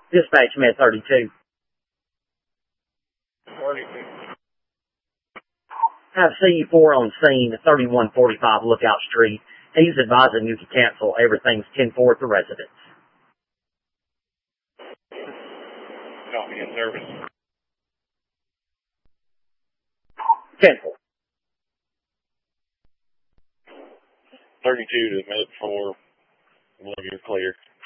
Dispatch Med 32. 32. Have CE4 on scene at 3145 Lookout Street. He's advising you to cancel. Everything's 10-4 at the residence. Copy in service. Cancel. 32 to Med 4. You're clear.